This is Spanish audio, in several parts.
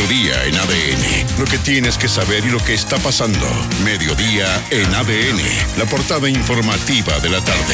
Mediodía en ADN. Lo que tienes que saber y lo que está pasando. Mediodía en ADN. La portada informativa de la tarde.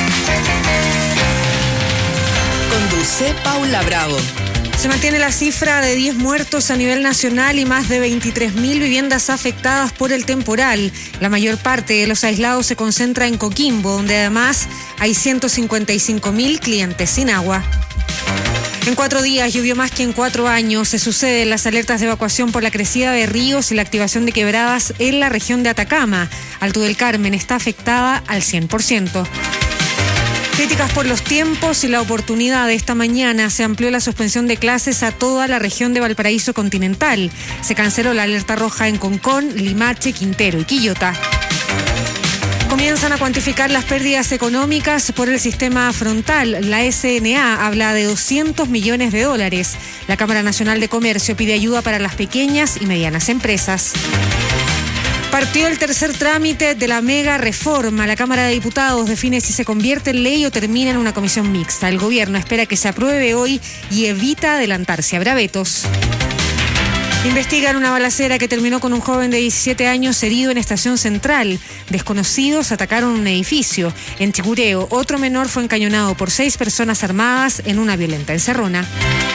Conduce Paula Bravo. Se mantiene la cifra de 10 muertos a nivel nacional y más de 23.000 viviendas afectadas por el temporal. La mayor parte de los aislados se concentra en Coquimbo, donde además hay 155.000 clientes sin agua. En 4 días llovió más que en 4 años. Se suceden las alertas de evacuación por la crecida de ríos y la activación de quebradas en la región de Atacama. Alto del Carmen está afectada al 100%. Críticas por los tiempos y la oportunidad. Esta mañana se amplió la suspensión de clases a toda la región de Valparaíso continental. Se canceló la alerta roja en Concón, Limache, Quintero y Quillota. Comienzan a cuantificar las pérdidas económicas por el sistema frontal. La SNA habla de $200 millones. La Cámara Nacional de Comercio pide ayuda para las pequeñas y medianas empresas. Partió el tercer trámite de la mega reforma. La Cámara de Diputados define si se convierte en ley o termina en una comisión mixta. El gobierno espera que se apruebe hoy y evita adelantarse. Habrá vetos. Investigan una balacera que terminó con un joven de 17 años herido en Estación Central. Desconocidos atacaron un edificio. En Chicureo, otro menor fue encañonado por 6 personas armadas en una violenta encerrona.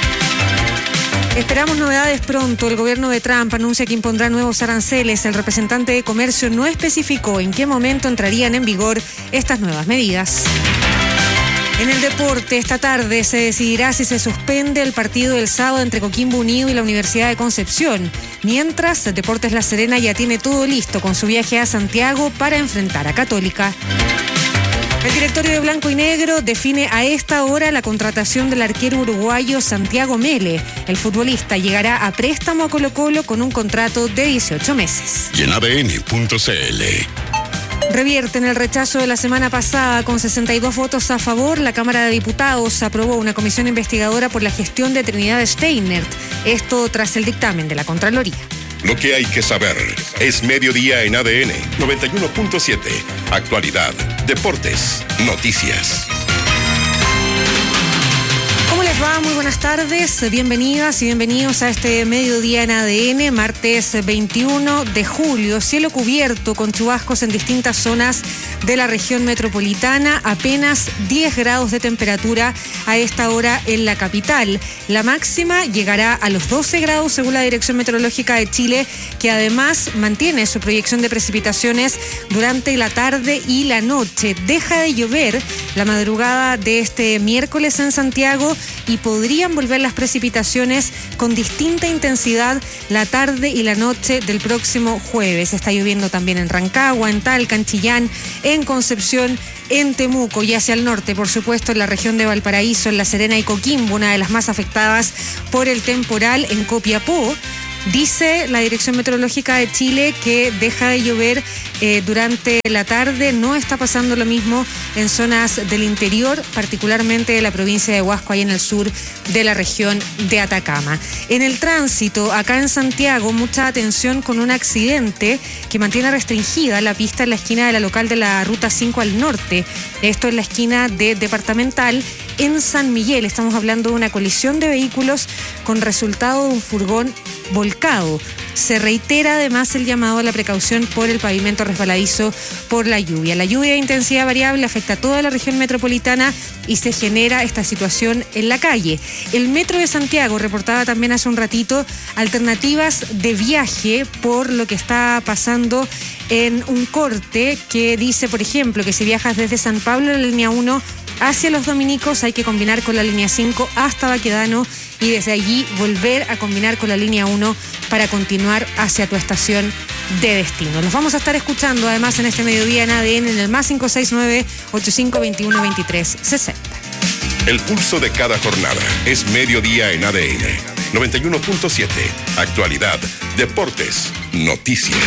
Esperamos novedades pronto. El gobierno de Trump anuncia que impondrá nuevos aranceles. El representante de Comercio no especificó en qué momento entrarían en vigor estas nuevas medidas. En el deporte, esta tarde se decidirá si se suspende el partido del sábado entre Coquimbo Unido y la Universidad de Concepción. Mientras, Deportes La Serena ya tiene todo listo con su viaje a Santiago para enfrentar a Católica. El directorio de Blanco y Negro define a esta hora la contratación del arquero uruguayo Santiago Mele. El futbolista llegará a préstamo a Colo-Colo con un contrato de 18 meses. Y en ADN.cl. Revierten el rechazo de la semana pasada. Con 62 votos a favor, la Cámara de Diputados aprobó una comisión investigadora por la gestión de Trinidad Steinert. Esto tras el dictamen de la Contraloría. Lo que hay que saber es Mediodía en ADN 91.7. Actualidad, deportes, noticias. ¿Cómo les va? Muy buenas tardes. Bienvenidas y bienvenidos a este Mediodía en ADN, martes 21 de julio. Cielo cubierto con chubascos en distintas zonas de la región metropolitana. Apenas 10 grados de temperatura a esta hora en la capital. La máxima llegará a los 12 grados según la Dirección Meteorológica de Chile, que además mantiene su proyección de precipitaciones durante la tarde y la noche. Deja de llover la madrugada de este miércoles en Santiago y podrían volver las precipitaciones con distinta intensidad la tarde y la noche del próximo jueves. Está lloviendo también en Rancagua, en Talca, en Chillán, en Concepción, en Temuco y hacia el norte, por supuesto, en la región de Valparaíso, en La Serena y Coquimbo, una de las más afectadas por el temporal. En Copiapó, dice la Dirección Meteorológica de Chile que deja de llover durante la tarde. No está pasando lo mismo en zonas del interior, particularmente de la provincia de Huasco, ahí en el sur de la región de Atacama. En el tránsito, acá en Santiago, mucha atención con un accidente que mantiene restringida la pista en la esquina de la local de la Ruta 5 al norte. Esto en la esquina de Departamental en San Miguel. Estamos hablando de una colisión de vehículos con resultado de un furgón volcado. Se reitera además el llamado a la precaución por el pavimento resbaladizo por la lluvia. La lluvia de intensidad variable afecta a toda la región metropolitana y se genera esta situación en la calle. El Metro de Santiago reportaba también hace un ratito alternativas de viaje por lo que está pasando en un corte que dice, por ejemplo, que si viajas desde San Pablo en la línea 1 hacia Los Dominicos hay que combinar con la línea 5 hasta Baquedano y desde allí volver a combinar con la línea 1 para continuar hacia tu estación de destino. Los vamos a estar escuchando además en este mediodía en ADN en el más 569-8521-2360. El pulso de cada jornada es Mediodía en ADN 91.7. Actualidad, deportes, noticias.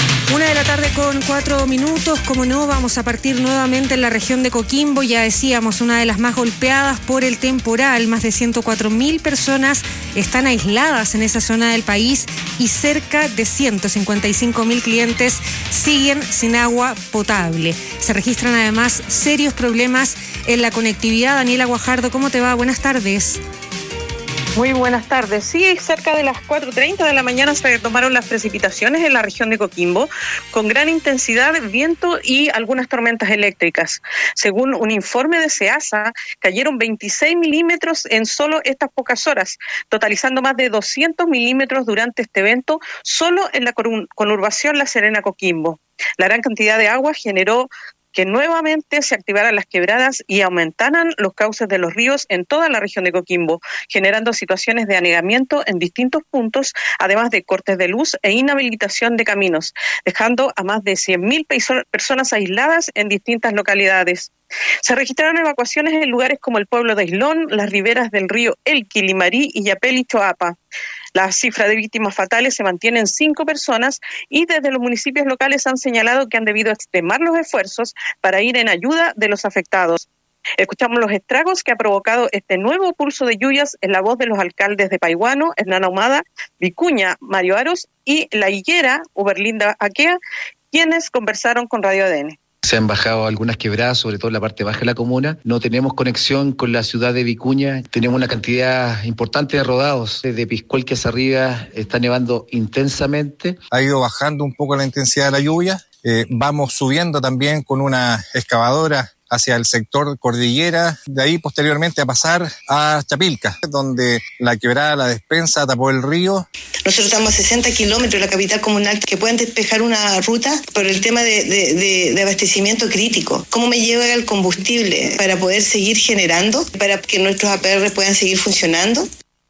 1:04 p.m. Como no, vamos a partir nuevamente en la región de Coquimbo. Ya decíamos, una de las más golpeadas por el temporal. Más de 104.000 personas están aisladas en esa zona del país y cerca de 155.000 clientes siguen sin agua potable. Se registran además serios problemas en la conectividad. Daniela Guajardo, ¿cómo te va? Buenas tardes. Muy buenas tardes. Sí, cerca de las 4:30 de la mañana se tomaron las precipitaciones en la región de Coquimbo, con gran intensidad, viento y algunas tormentas eléctricas. Según un informe de SEASA, cayeron 26 milímetros en solo estas pocas horas, totalizando más de 200 milímetros durante este evento, solo en la conurbación La Serena-Coquimbo. La gran cantidad de agua generó que nuevamente se activaran las quebradas y aumentaran los cauces de los ríos en toda la región de Coquimbo, generando situaciones de anegamiento en distintos puntos, además de cortes de luz e inhabilitación de caminos, dejando a más de 100.000 personas aisladas en distintas localidades. Se registraron evacuaciones en lugares como el pueblo de Islón, las riberas del río Elqui, Limarí, Illapel y Choapa. La cifra de víctimas fatales se mantiene en 5 personas y desde los municipios locales han señalado que han debido extremar los esfuerzos para ir en ayuda de los afectados. Escuchamos los estragos que ha provocado este nuevo pulso de lluvias en la voz de los alcaldes de Paihuano, Hernán Ahumada, Vicuña, Mario Aros y La Higuera, Uberlinda Aquea, quienes conversaron con Radio ADN. Se han bajado algunas quebradas, sobre todo en la parte baja de la comuna. No tenemos conexión con la ciudad de Vicuña. Tenemos una cantidad importante de rodados. Desde Piscuelque hacia arriba está nevando intensamente. Ha ido bajando un poco la intensidad de la lluvia. Vamos subiendo también con una excavadora hacia el sector cordillera, de ahí posteriormente a pasar a Chapilca, donde la quebrada La Despensa tapó el río. Nosotros estamos a 60 kilómetros de la capital comunal que pueden despejar una ruta por el tema de abastecimiento crítico. ¿Cómo me lleva el combustible para poder seguir generando, para que nuestros APR puedan seguir funcionando?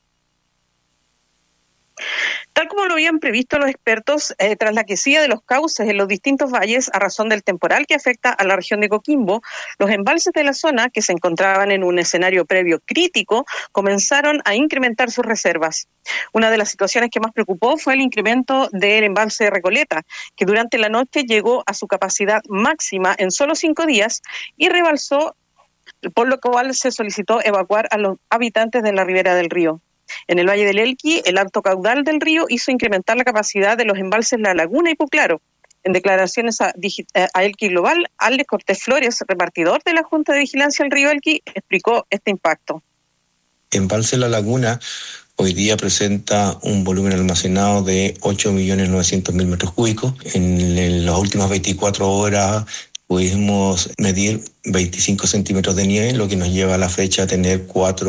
Tal como lo habían previsto los expertos, tras la crecida de los cauces en los distintos valles a razón del temporal que afecta a la región de Coquimbo, los embalses de la zona, que se encontraban en un escenario previo crítico, comenzaron a incrementar sus reservas. Una de las situaciones que más preocupó fue el incremento del embalse de Recoleta, que durante la noche llegó a su capacidad máxima en solo 5 días y rebalsó, por lo cual se solicitó evacuar a los habitantes de la ribera del río. En el Valle del Elqui, el alto caudal del río hizo incrementar la capacidad de los embalses La Laguna y Puclaro. En declaraciones a Elqui Global, Alex Cortés Flores, repartidor de la Junta de Vigilancia del río Elqui, explicó este impacto. Embalse La Laguna hoy día presenta un volumen almacenado de 8.900.000 metros cúbicos. En las últimas 24 horas pudimos medir 25 centímetros de nieve, lo que nos lleva a la fecha a tener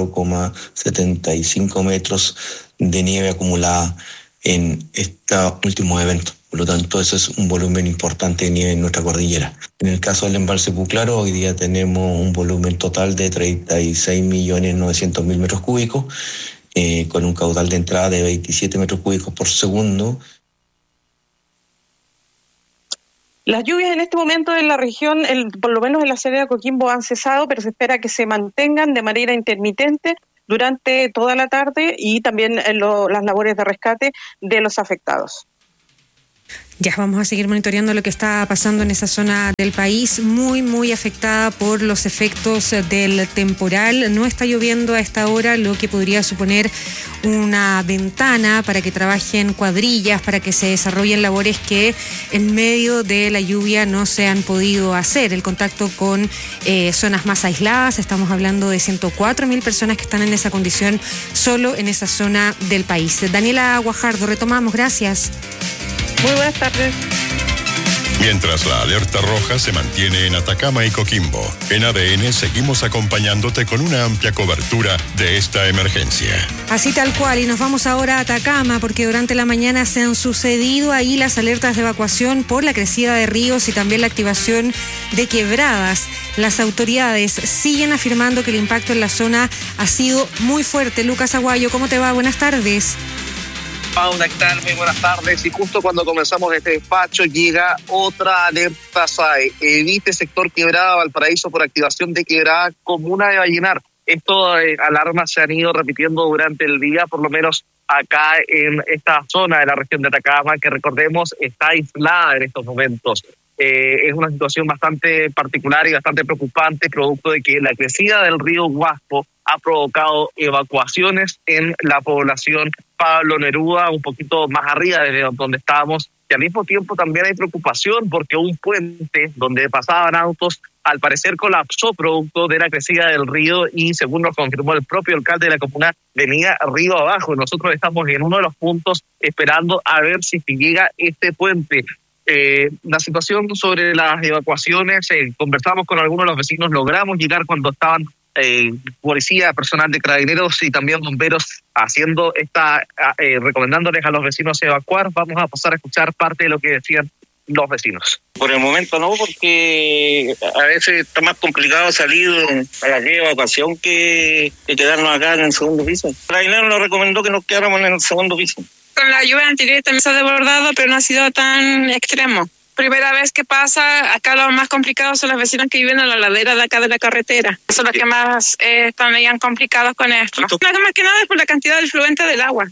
4,75 metros de nieve acumulada en este último evento. Por lo tanto, eso es un volumen importante de nieve en nuestra cordillera. En el caso del embalse Puclaro, hoy día tenemos un volumen total de 36.900.000 metros cúbicos, con un caudal de entrada de 27 metros cúbicos por segundo. Las lluvias en este momento en la región, por lo menos en la Serena Coquimbo, han cesado, pero se espera que se mantengan de manera intermitente durante toda la tarde y también las labores de rescate de los afectados. Ya vamos a seguir monitoreando lo que está pasando en esa zona del país, muy, muy afectada por los efectos del temporal. No está lloviendo a esta hora, lo que podría suponer una ventana para que trabajen cuadrillas, para que se desarrollen labores que en medio de la lluvia no se han podido hacer. El contacto con zonas más aisladas, estamos hablando de 104.000 personas que están en esa condición solo en esa zona del país. Daniela Guajardo, retomamos, gracias. Muy buenas tardes. Mientras la alerta roja se mantiene en Atacama y Coquimbo, en ADN seguimos acompañándote con una amplia cobertura de esta emergencia. Así tal cual, y nos vamos ahora a Atacama porque durante la mañana se han sucedido ahí las alertas de evacuación por la crecida de ríos y también la activación de quebradas. Las autoridades siguen afirmando que el impacto en la zona ha sido muy fuerte. Lucas Aguayo, ¿cómo te va? Buenas tardes. Paula, ¿qué tal? Muy buenas tardes. Y justo cuando comenzamos este despacho llega otra alerta SAE. Evite sector Quebrada Valparaíso por activación de quebrada comuna de Vallenar. Estas alarmas se han ido repitiendo durante el día, por lo menos acá en esta zona de la región de Atacama, que recordemos está aislada en estos momentos. Es una situación bastante particular y bastante preocupante, producto de que la crecida del río Guaspo ha provocado evacuaciones en la población Pablo Neruda, un poquito más arriba de donde estábamos, y al mismo tiempo también hay preocupación porque un puente donde pasaban autos al parecer colapsó producto de la crecida del río y según nos confirmó el propio alcalde de la comuna, venía río abajo. Nosotros estamos en uno de los puntos esperando a ver si llega este puente. La situación sobre las evacuaciones, conversamos con algunos de los vecinos, logramos llegar cuando estaban policía, personal de carabineros y también bomberos haciendo recomendándoles a los vecinos evacuar. Vamos a pasar a escuchar parte de lo que decían los vecinos. Por el momento no, porque a veces está más complicado salir a la evacuación que quedarnos acá en el segundo piso. El carabinero nos recomendó que nos quedáramos en el segundo piso. Con la lluvia anterior también se ha desbordado, pero no ha sido tan extremo. Primera vez que pasa, acá los más complicados son los vecinos que viven en la ladera de acá de la carretera. Son los que más están bien complicados con esto. Nada más que nada es por la cantidad del fluente del agua.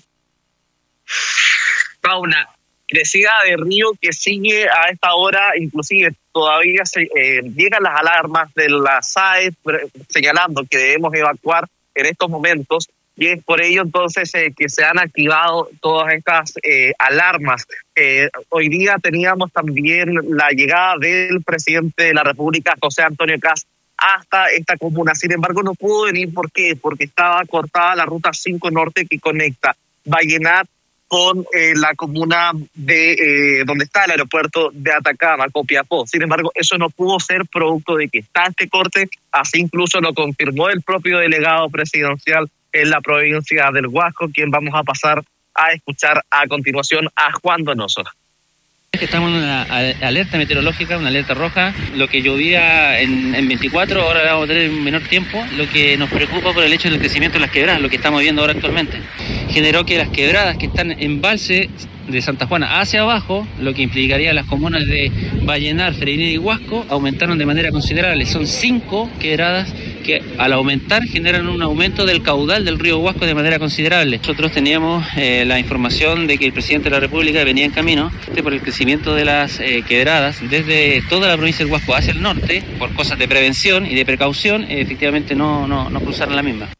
Paula, crecida de río que sigue a esta hora, inclusive todavía llegan las alarmas de la SAE señalando que debemos evacuar en estos momentos. Y es por ello entonces que se han activado todas estas alarmas. Hoy día teníamos también la llegada del presidente de la República, José Antonio Kast, hasta esta comuna. Sin embargo, no pudo venir. ¿Por qué? Porque estaba cortada la ruta 5 Norte que conecta Vallenar con la comuna de donde está el aeropuerto de Atacama, Copiapó. Sin embargo, eso no pudo ser producto de que está este corte. Así incluso lo confirmó el propio delegado presidencial en la provincia del Huasco, quien vamos a pasar a escuchar a continuación a Juan Donoso. Estamos en una alerta meteorológica, una alerta roja. Lo que llovía en 24 ahora vamos a tener en menor tiempo. Lo que nos preocupa por el hecho del crecimiento de las quebradas, lo que estamos viendo ahora actualmente, generó que las quebradas que están en embalse de Santa Juana hacia abajo, lo que implicaría las comunas de Vallenar, Freirina y Huasco, aumentaron de manera considerable. Son 5 quebradas que al aumentar generan un aumento del caudal del río Huasco de manera considerable. Nosotros teníamos la información de que el presidente de la República venía en camino por el crecimiento de las quebradas desde toda la provincia del Huasco hacia el norte, por cosas de prevención y de precaución, efectivamente no cruzaron la misma.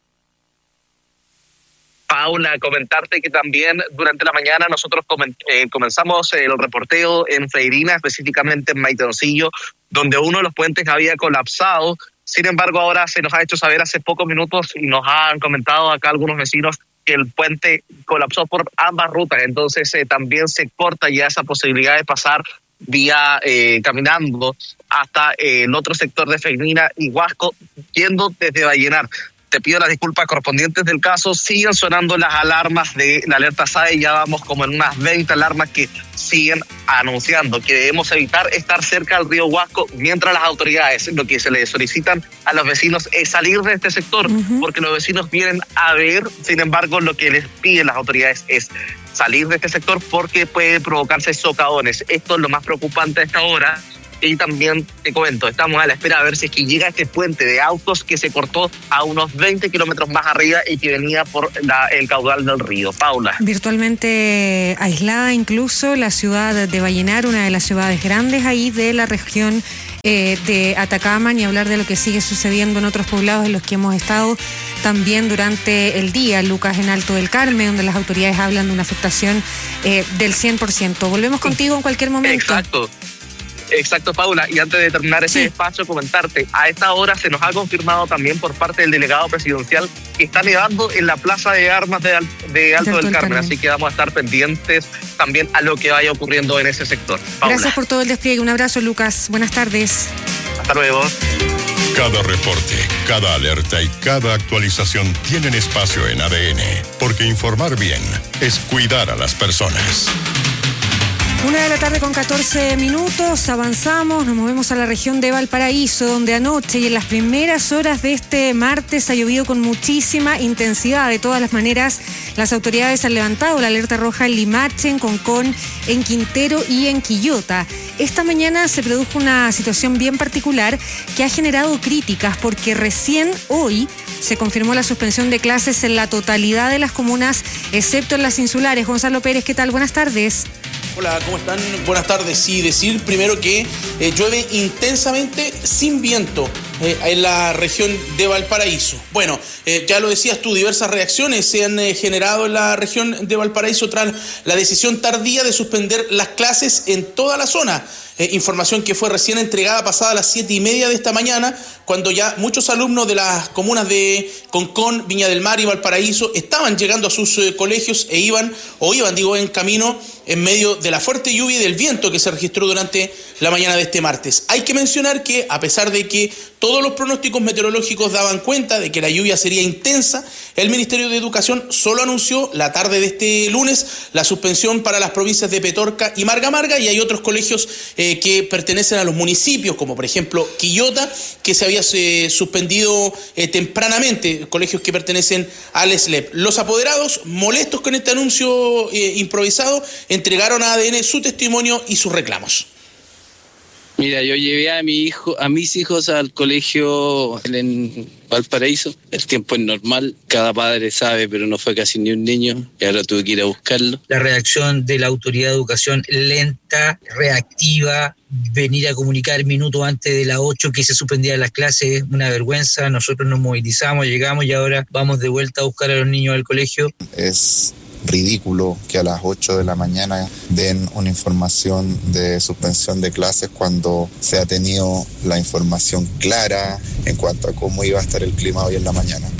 Paula, comentarte que también durante la mañana nosotros comenzamos el reporteo en Freirina, específicamente en Maitoncillo, donde uno de los puentes había colapsado. Sin embargo, ahora se nos ha hecho saber hace pocos minutos y nos han comentado acá algunos vecinos que el puente colapsó por ambas rutas. Entonces también se corta ya esa posibilidad de pasar vía caminando hasta el otro sector de Freirina y Huasco, yendo desde Vallenar. Te pido las disculpas correspondientes del caso. Siguen sonando las alarmas de la alerta SAE. Ya vamos como en unas 20 alarmas que siguen anunciando que debemos evitar estar cerca del río Huasco, mientras las autoridades lo que se les solicitan a los vecinos es salir de este sector, porque los vecinos vienen a ver. Sin embargo, lo que les piden las autoridades es salir de este sector porque puede provocarse socavones. Esto es lo más preocupante a esta hora. Y también te comento, estamos a la espera a ver si es que llega este puente de autos que se cortó a unos 20 kilómetros más arriba y que venía por el caudal del río. Paula. Virtualmente aislada incluso la ciudad de Vallenar, una de las ciudades grandes ahí de la región de Atacama, ni hablar de lo que sigue sucediendo en otros poblados en los que hemos estado también durante el día, Lucas, en Alto del Carmen, donde las autoridades hablan de una afectación del 100%. Volvemos contigo en cualquier momento. Exacto, Paula. Y antes de terminar este espacio, comentarte, a esta hora se nos ha confirmado también por parte del delegado presidencial que está nevando en la Plaza de Armas de Alto del Carmen. Así que vamos a estar pendientes también a lo que vaya ocurriendo en ese sector. Paula. Gracias por todo el despliegue. Un abrazo, Lucas. Buenas tardes. Hasta luego. Cada reporte, cada alerta y cada actualización tienen espacio en ADN, porque informar bien es cuidar a las personas. 1:14 p.m, avanzamos, nos movemos a la región de Valparaíso, donde anoche y en las primeras horas de este martes ha llovido con muchísima intensidad. De todas las maneras, las autoridades han levantado la alerta roja en Limache, en Concón, en Quintero y en Quillota. Esta mañana se produjo una situación bien particular que ha generado críticas, porque recién hoy se confirmó la suspensión de clases en la totalidad de las comunas, excepto en las insulares. Gonzalo Pérez, ¿qué tal? Buenas tardes. Hola, ¿cómo están? Buenas tardes. Sí, decir primero que llueve intensamente sin viento en la región de Valparaíso. Bueno, ya lo decías tú, diversas reacciones se han generado en la región de Valparaíso tras la decisión tardía de suspender las clases en toda la zona. Información que fue recién entregada pasada las 7:30 de esta mañana, cuando ya muchos alumnos de las comunas de Concón, Viña del Mar y Valparaíso estaban llegando a sus colegios e iban en camino en medio de la fuerte lluvia y del viento que se registró durante la mañana de este martes. Hay que mencionar que, a pesar de que todos los pronósticos meteorológicos daban cuenta de que la lluvia sería intensa, el Ministerio de Educación solo anunció la tarde de este lunes la suspensión para las provincias de Petorca y Marga Marga, y hay otros colegios que pertenecen a los municipios, como por ejemplo Quillota, que se había suspendido tempranamente, colegios que pertenecen al SLEP. Los apoderados, molestos con este anuncio improvisado, entregaron a ADN su testimonio y sus reclamos. Mira, yo llevé a mis hijos al colegio en Valparaíso. El tiempo es normal, cada padre sabe, pero no fue casi ni un niño y ahora tuve que ir a buscarlo. La reacción de la autoridad de educación lenta, reactiva, venir a comunicar minutos antes de las 8 que se suspendían las clases, una vergüenza. Nosotros nos movilizamos, llegamos y ahora vamos de vuelta a buscar a los niños al colegio. Es ridículo que a las 8 de la mañana den una información de suspensión de clases cuando se ha tenido la información clara en cuanto a cómo iba a estar el clima hoy en la mañana.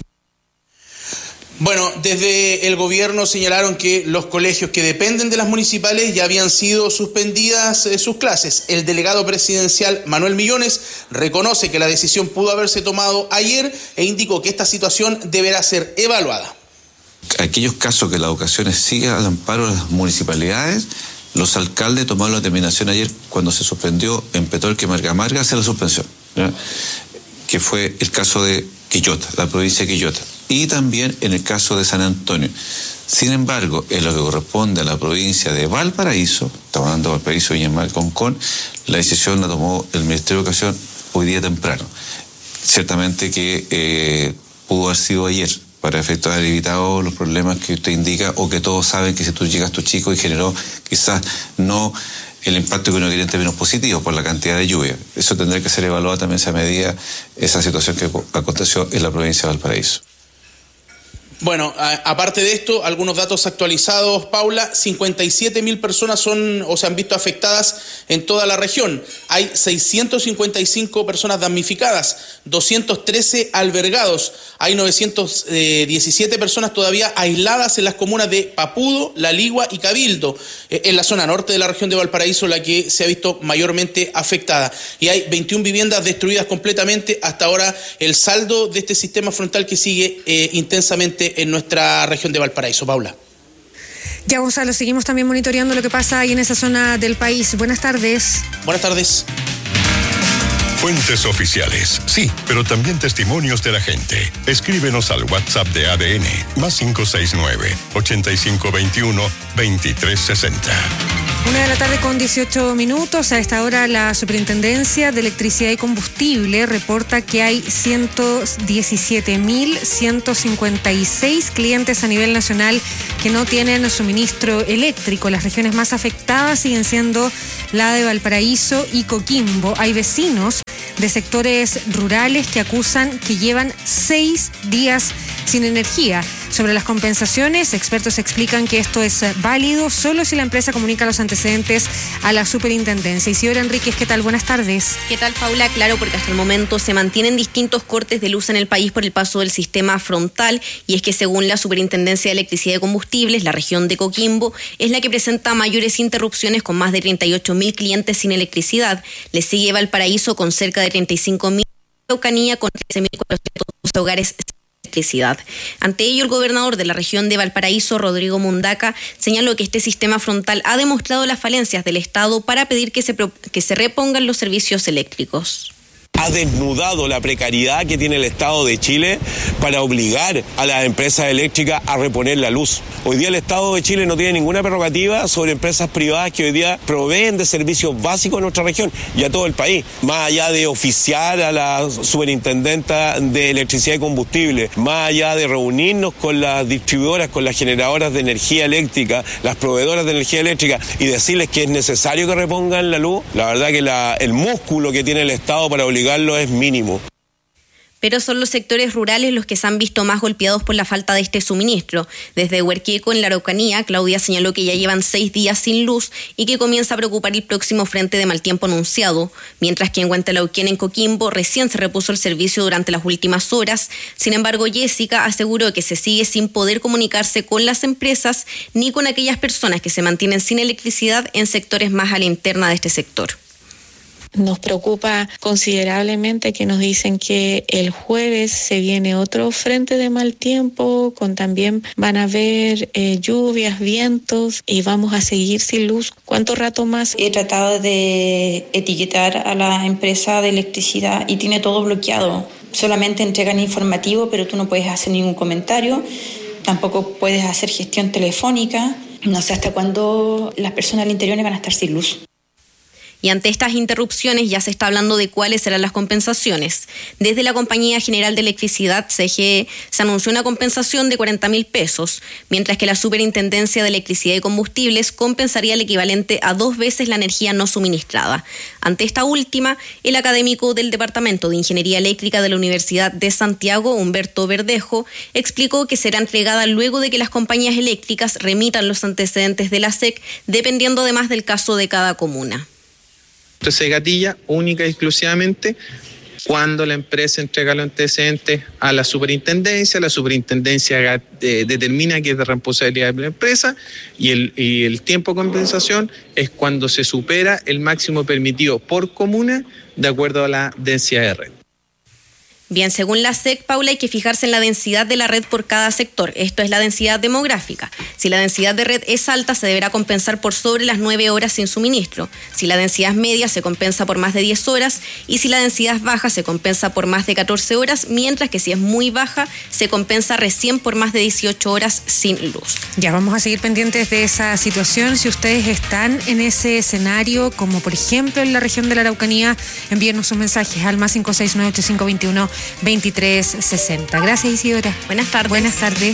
Bueno, desde el gobierno señalaron que los colegios que dependen de las municipales ya habían sido suspendidas sus clases. El delegado presidencial Manuel Millones reconoce que la decisión pudo haberse tomado ayer e indicó que esta situación deberá ser evaluada. Aquellos casos que la educación sigue al amparo de las municipalidades, los alcaldes tomaron la determinación ayer cuando se suspendió en Petorca y Marga Marga hacer la suspensión, ¿ya? Que fue el caso de Quillota, la provincia de Quillota, y también en el caso de San Antonio. Sin embargo, en lo que corresponde a la provincia de Valparaíso, estamos hablando de Valparaíso, Viña del Mar, Concón, la decisión la tomó el Ministerio de Educación hoy día temprano. Ciertamente que pudo haber sido ayer, para efectos de haber evitado los problemas que usted indica, o que todos saben que si tú llegas a tu chico y generó quizás no el impacto que uno quería en términos positivos por la cantidad de lluvia. Eso tendrá que ser evaluado también esa medida, esa situación que aconteció en la provincia de Valparaíso. Bueno, aparte de esto, algunos datos actualizados, Paula. 57.000 personas se han visto afectadas en toda la región. Hay 655 personas damnificadas, 213 albergados. Hay 917 personas todavía aisladas en las comunas de Papudo, La Ligua y Cabildo, en la zona norte de la región de Valparaíso, la que se ha visto mayormente afectada. Y hay 21 viviendas destruidas completamente. Hasta ahora el saldo de este sistema frontal que sigue intensamente en nuestra región de Valparaíso. Paula. Ya, Gonzalo, seguimos también monitoreando lo que pasa ahí en esa zona del país. Buenas tardes. Buenas tardes. Fuentes oficiales, sí, pero también testimonios de la gente. Escríbenos al WhatsApp de ADN, +569 8521 2360. 1:18 p.m. A esta hora la Superintendencia de Electricidad y Combustible reporta que hay 117.156 clientes a nivel nacional que no tienen suministro eléctrico. Las regiones más afectadas siguen siendo la de Valparaíso y Coquimbo. Hay vecinos de sectores rurales que acusan que llevan 6 días sin energía. Sobre las compensaciones, expertos explican que esto es válido solo si la empresa comunica los antecedentes a la superintendencia. Isidora Enríquez, ¿qué tal? Buenas tardes. ¿Qué tal, Paula? Claro, porque hasta el momento se mantienen distintos cortes de luz en el país por el paso del sistema frontal, y es que según la Superintendencia de Electricidad y Combustibles, la región de Coquimbo es la que presenta mayores interrupciones con más de 38.000 clientes sin electricidad. Le sigue Valparaíso con cerca de 35.000, Araucanía con 13.400 hogares sin electricidad. Ante ello, el gobernador de la región de Valparaíso, Rodrigo Mundaca, señaló que este sistema frontal ha demostrado las falencias del Estado para pedir que se repongan los servicios eléctricos. Ha desnudado la precariedad que tiene el Estado de Chile para obligar a las empresas eléctricas a reponer la luz. Hoy día el Estado de Chile no tiene ninguna prerrogativa sobre empresas privadas que hoy día proveen de servicios básicos en nuestra región y a todo el país. Más allá de oficiar a la superintendenta de electricidad y combustible, más allá de reunirnos con las distribuidoras, con las generadoras de energía eléctrica, las proveedoras de energía eléctrica, y decirles que es necesario que repongan la luz, la verdad que el músculo que tiene el Estado para obligarlo es mínimo. Pero son los sectores rurales los que se han visto más golpeados por la falta de este suministro. Desde Huerqueco, en la Araucanía, Claudia señaló que ya llevan 6 días sin luz y que comienza a preocupar el próximo frente de mal tiempo anunciado, mientras que en Huentelauquén, en Coquimbo, recién se repuso el servicio durante las últimas horas. Sin embargo, Jessica aseguró que se sigue sin poder comunicarse con las empresas ni con aquellas personas que se mantienen sin electricidad en sectores más a la interna de este sector. Nos preocupa considerablemente que nos dicen que el jueves se viene otro frente de mal tiempo, con también van a haber lluvias, vientos y vamos a seguir sin luz. ¿Cuánto rato más? He tratado de etiquetar a la empresa de electricidad y tiene todo bloqueado. Solamente entregan informativo, pero tú no puedes hacer ningún comentario, tampoco puedes hacer gestión telefónica. No sé hasta cuándo las personas al interior van a estar sin luz. Y ante estas interrupciones ya se está hablando de cuáles serán las compensaciones. Desde la Compañía General de Electricidad, CGE, se anunció una compensación de 40.000 pesos, mientras que la Superintendencia de Electricidad y Combustibles compensaría el equivalente a 2 veces la energía no suministrada. Ante esta última, el académico del Departamento de Ingeniería Eléctrica de la Universidad de Santiago, Humberto Verdejo, explicó que será entregada luego de que las compañías eléctricas remitan los antecedentes de la SEC, dependiendo además del caso de cada comuna. Esto se gatilla única y exclusivamente cuando la empresa entrega los antecedentes a la superintendencia determina que es de responsabilidad de la empresa y el tiempo de compensación es cuando se supera el máximo permitido por comuna de acuerdo a la densidad de red. Bien, según la SEC, Paula, hay que fijarse en la densidad de la red por cada sector. Esto es la densidad demográfica. Si la densidad de red es alta, se deberá compensar por sobre las 9 horas sin suministro. Si la densidad es media, se compensa por más de 10 horas. Y si la densidad es baja, se compensa por más de 14 horas, mientras que si es muy baja, se compensa recién por más de 18 horas sin luz. Ya, vamos a seguir pendientes de esa situación. Si ustedes están en ese escenario, como por ejemplo en la región de la Araucanía, envíenos sus mensajes al más 569-8521-2360. Gracias, Isidora. Buenas tardes. Buenas tardes.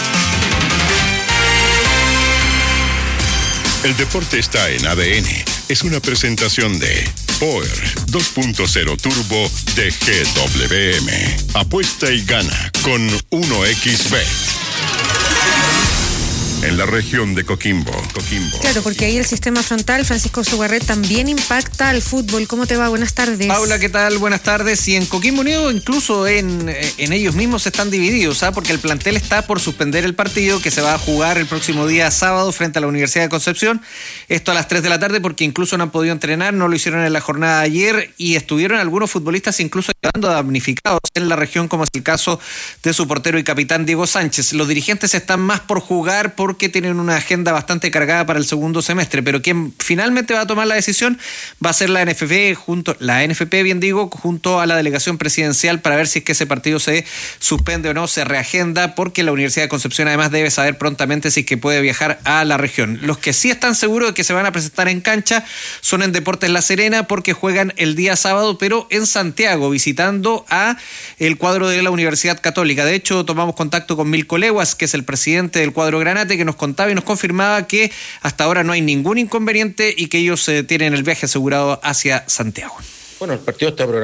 El deporte está en ADN. Es una presentación de Power 2.0 Turbo de GWM. Apuesta y gana con 1xBet. En la región de Coquimbo. Claro, porque ahí el sistema frontal, Francisco Sugarret, también impacta al fútbol. ¿Cómo te va? Buenas tardes. Paula, ¿qué tal? Buenas tardes. Y en Coquimbo Unido, incluso en ellos mismos están divididos, porque el plantel está por suspender el partido que se va a jugar el próximo día sábado frente a la Universidad de Concepción. Esto a las 3 de la tarde, porque incluso no han podido entrenar, no lo hicieron en la jornada de ayer y estuvieron algunos futbolistas incluso ayudando a damnificados en la región, como es el caso de su portero y capitán Diego Sánchez. Los dirigentes están más por jugar porque tienen una agenda bastante cargada para el segundo semestre, pero quien finalmente va a tomar la decisión va a ser la NFP, junto a la delegación presidencial para ver si es que ese partido se suspende o no, se reagenda, porque la Universidad de Concepción además debe saber prontamente si es que puede viajar a la región. Los que sí están seguros de que se van a presentar en cancha son en Deportes La Serena, porque juegan el día sábado, pero en Santiago, visitando a el cuadro de la Universidad Católica. De hecho, tomamos contacto con Milko Leguas, que es el presidente del cuadro Granate, que nos contaba y nos confirmaba que hasta ahora no hay ningún inconveniente y que ellos tienen el viaje asegurado hacia Santiago. Bueno, el partido está programado